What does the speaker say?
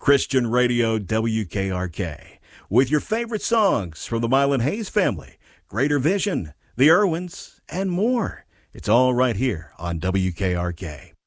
Christian Radio WKRK, with your favorite songs from the Mylan Hayes family, Greater Vision, the Irwins, and more. It's all right here on WKRK.